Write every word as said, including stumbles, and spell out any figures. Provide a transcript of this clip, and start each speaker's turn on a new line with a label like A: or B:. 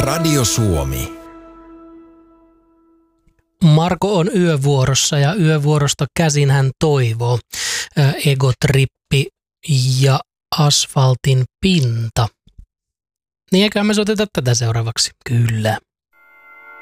A: Radio Suomi.
B: Marko on yövuorossa ja yövuorosta käsin hän toivoo. Egotrippi ja asfaltin pinta. Niin eiköhän me soiteta tätä seuraavaksi. Kyllä.